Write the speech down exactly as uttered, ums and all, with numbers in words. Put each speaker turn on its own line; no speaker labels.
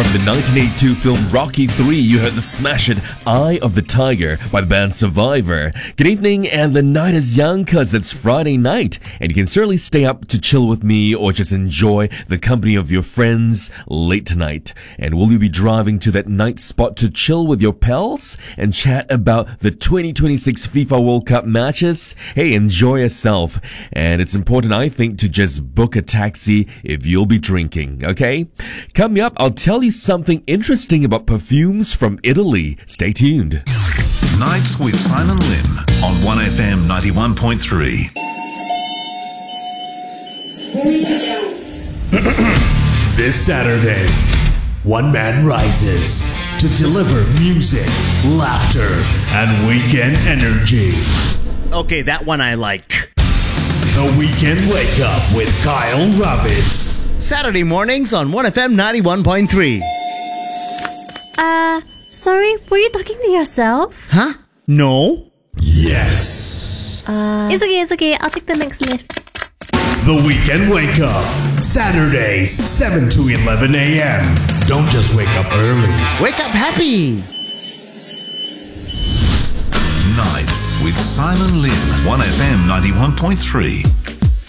From the nineteen eighty-two film Rocky three, you heard the smash hit Eye of the Tiger by the band Survivor. Good evening, and the night is young cause it's Friday night, and you can certainly stay up to chill with me or just enjoy the company of your friends late tonight. And will you be driving to that night spot to chill with your pals and chat about the twenty twenty-six FIFA World Cup matches? Hey, enjoy yourself. And it's important, I think, to just book a taxi if you'll be drinking, okay? Coming up, I'll tell you something interesting about perfumes from Italy. Stay tuned.
Nights with Simon Lim on one F M ninety-one point three.
This Saturday, one man rises to deliver music, laughter, and weekend energy.
Okay, that one I like.
The Weekend Wake Up with Kyle Ravid.
Saturday mornings on one F M ninety-one point three.
Uh, sorry, were you talking to yourself?
Huh? No?
Yes.
Uh, it's okay, it's okay. I'll take the next lift.
The Weekend Wake Up. Saturdays, seven to eleven a.m. Don't just wake up early.
Wake up happy!
Nights with Simon Lim, one F M ninety-one point three.